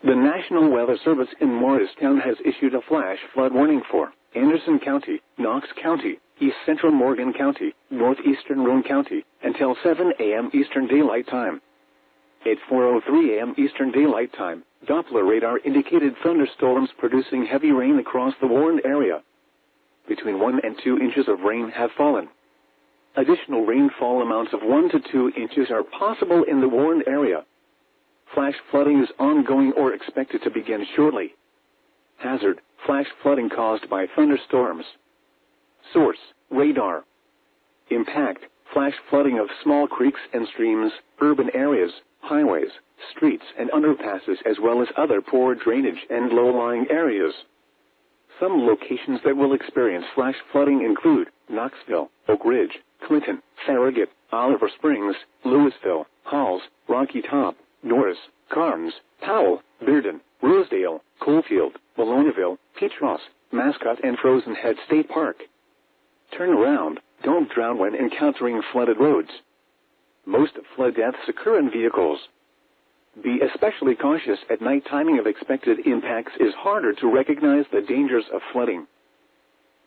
The National Weather Service in Morristown has issued a flash flood warning for Anderson County, Knox County, East Central Morgan County, Northeastern Roane County, until 7 a.m. Eastern Daylight Time. At 4:03 a.m. Eastern Daylight Time, Doppler radar indicated thunderstorms producing heavy rain across the warned area. Between 1 and 2 inches of rain have fallen. Additional rainfall amounts of 1 to 2 inches are possible in the warned area. Flash flooding is ongoing or expected to begin shortly. Hazard: flash flooding caused by thunderstorms. Source: radar. Impact: flash flooding of small creeks and streams, urban areas, highways, streets and underpasses, as well as other poor drainage and low-lying areas. Some locations that will experience flash flooding include Knoxville, Oak Ridge, Clinton, Farragut, Oliver Springs, Louisville, Halls, Rocky Top, Norris, Carnes, Powell, Bearden, Rosedale, Coalfield, Ballonaville, Petros, Mascot and Frozen Head State Park. Turn around. Don't drown when encountering flooded roads. Most flood deaths occur in vehicles. Be especially cautious at night. Timing of expected impacts is harder to recognize the dangers of flooding.